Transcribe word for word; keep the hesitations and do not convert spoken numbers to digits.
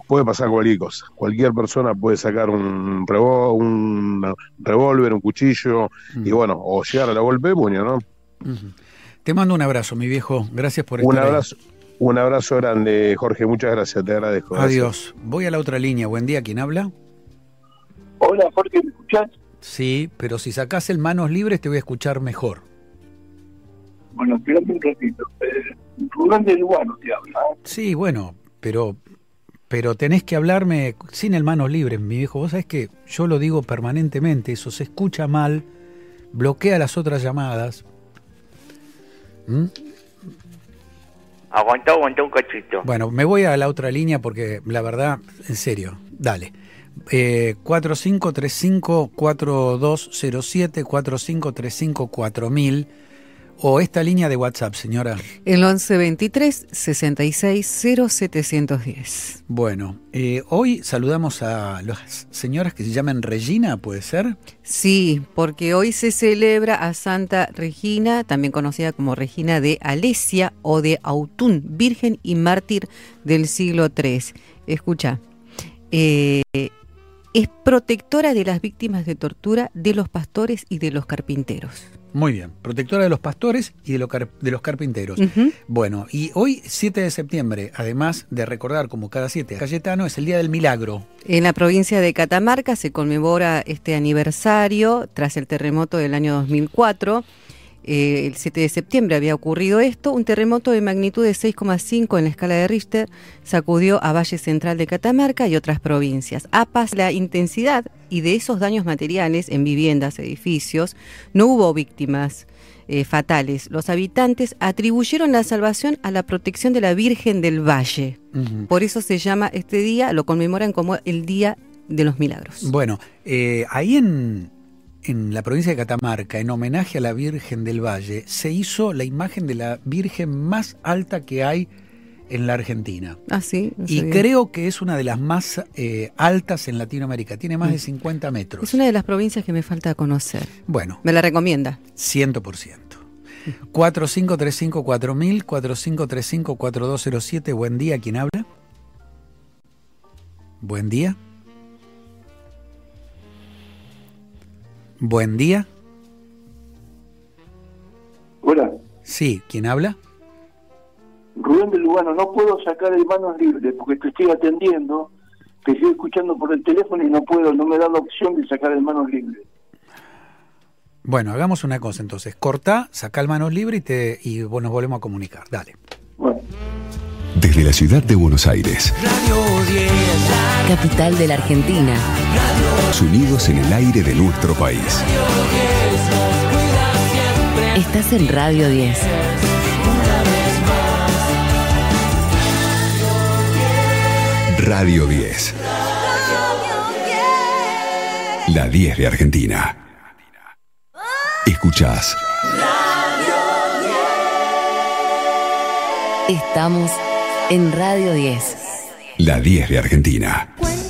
puede pasar cualquier cosa. Cualquier persona puede sacar un revo- un revólver, un cuchillo, Mm. y bueno, o llegar a la golpe de puño, ¿no? Ujú. Te mando un abrazo, mi viejo. Gracias por Un estar ahí. abrazo, un abrazo grande, Jorge. Muchas gracias, te agradezco. Gracias. Adiós. Voy a la otra línea. Buen día. ¿Quién habla? Hola, Jorge, ¿me escuchás? Sí, pero si sacás el manos libres te voy a escuchar mejor. Bueno, espérate un ratito. Eh, Rubén del Guano te habla. Sí, bueno, pero pero tenés que hablarme sin el manos libres, mi viejo. Vos sabés que yo lo digo permanentemente, eso se escucha mal, bloquea las otras llamadas. ¿Mm? Aguantá, aguantá un cachito. Bueno, me voy a la otra línea porque la verdad, en serio, dale. Eh, cuatro cinco tres cinco cuatro dos cero siete, cuatro cinco tres cinco cuatro mil o esta línea de WhatsApp, señora. El once veintitrés sesenta y seis cero setecientos diez. Bueno, eh, hoy saludamos a las señoras que se llaman Regina, ¿puede ser? Sí, porque hoy se celebra a Santa Regina, también conocida como Regina de Alesia o de Autun, virgen y mártir del siglo tercero. Escucha, eh, es protectora de las víctimas de tortura, de los pastores y de los carpinteros. Muy bien, protectora de los pastores y de, lo car- de los carpinteros. Uh-huh. Bueno, y hoy, siete de septiembre, además de recordar como cada siete a Cayetano, es el Día del Milagro. En la provincia de Catamarca se conmemora este aniversario tras el terremoto del año dos mil cuatro. Eh, el siete de septiembre había ocurrido esto. Un terremoto de magnitud de seis coma cinco en la escala de Richter sacudió a Valle Central de Catamarca y otras provincias. A paz la intensidad y de esos daños materiales en viviendas, edificios, no hubo víctimas eh, fatales. Los habitantes atribuyeron la salvación a la protección de la Virgen del Valle. Uh-huh. Por eso se llama este día, lo conmemoran como el Día de los Milagros. Bueno, eh, ahí en, en la provincia de Catamarca, en homenaje a la Virgen del Valle, se hizo la imagen de la Virgen más alta que hay en la Argentina. Ah, sí. No y sabía. creo que es una de las más eh, altas en Latinoamérica. Tiene más de cincuenta metros. Es una de las provincias que me falta conocer. Bueno. ¿Me la recomienda? cien por ciento. cuatro cinco tres cinco cuatro mil, cuatro cinco tres cinco cuatro dos cero siete. Buen día. ¿Quién habla? Buen día. Buen día. Hola, Sí, ¿quién habla? Rubén del Lugano, no puedo sacar el manos libres porque te estoy atendiendo, te estoy escuchando por el teléfono y no puedo, no me da la opción de sacar el manos libres. Bueno, hagamos una cosa entonces. Cortá, sacá el manos libre y, te, y bueno, nos volvemos a comunicar. Dale. Bueno. Desde la ciudad de Buenos Aires, capital de la Argentina, unidos en el aire de nuestro país. Estás en Radio diez. Radio diez. La diez de Argentina. Escuchás. Estamos en Radio diez. La diez de Argentina.